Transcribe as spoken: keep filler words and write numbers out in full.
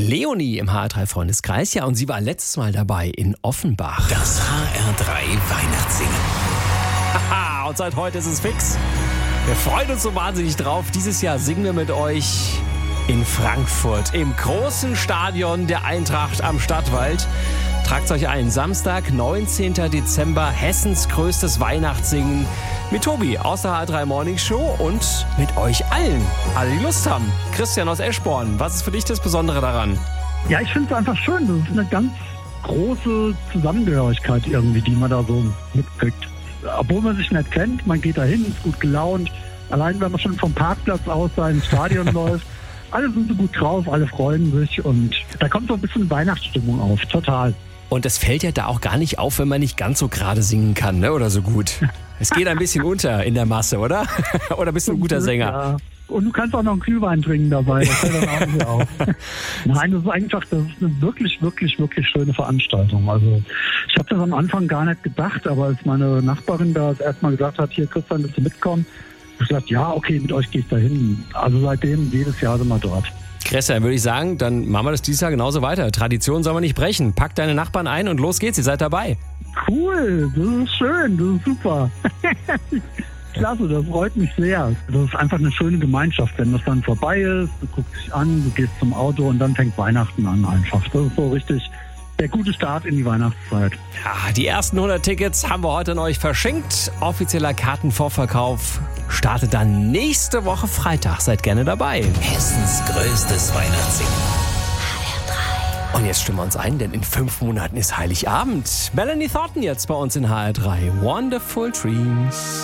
Leonie im H R drei Freundeskreis. Ja, und sie war letztes Mal dabei in Offenbach. Das H R drei Weihnachtssingen. Haha, und seit heute ist es fix. Wir freuen uns so wahnsinnig drauf. Dieses Jahr singen wir mit euch in Frankfurt im großen Stadion der Eintracht am Stadtwald. Tragt euch ein. Samstag, neunzehnten Dezember, Hessens größtes Weihnachtssingen mit Tobi aus der H R drei Morning Show und mit euch allen, alle die Lust haben. Christian aus Eschborn, was ist für dich das Besondere daran? Ja, ich finde es einfach schön. Das ist eine ganz große Zusammengehörigkeit irgendwie, die man da so mitkriegt. Obwohl man sich nicht kennt, man geht da hin, ist gut gelaunt. Allein wenn man schon vom Parkplatz aus da ins Stadion läuft. Alle sind so gut drauf, alle freuen sich und da kommt so ein bisschen Weihnachtsstimmung auf, total. Und das fällt ja da auch gar nicht auf, wenn man nicht ganz so gerade singen kann, ne? Oder so gut. Es geht ein bisschen unter in der Masse, oder? Oder bist du ein guter Sänger? Ja. Und du kannst auch noch einen Glühwein trinken dabei, das fällt dann auch nicht auf. Nein, das ist einfach, das ist eine wirklich, wirklich, wirklich schöne Veranstaltung. Also ich habe das am Anfang gar nicht gedacht, aber als meine Nachbarin da das erste Mal gesagt hat, hier Christian, willst du mitkommen? Ich habe gesagt, ja, okay, mit euch gehe ich da hin. Also seitdem jedes Jahr sind wir dort. Christian, würde ich sagen, dann machen wir das dieses Jahr genauso weiter. Tradition soll man nicht brechen. Pack deine Nachbarn ein und los geht's, ihr seid dabei. Cool, das ist schön, das ist super. Klasse, das freut mich sehr. Das ist einfach eine schöne Gemeinschaft, wenn das dann vorbei ist, du guckst dich an, du gehst zum Auto und dann fängt Weihnachten an einfach. Das ist so richtig der gute Start in die Weihnachtszeit. Ja, die ersten hundert Tickets haben wir heute an euch verschenkt. Offizieller Kartenvorverkauf startet dann nächste Woche Freitag. Seid gerne dabei. Hessens größtes Weihnachtssingen. Und jetzt stimmen wir uns ein, denn in fünf Monaten ist Heiligabend. Melanie Thornton jetzt bei uns in H R drei. Wonderful Dreams.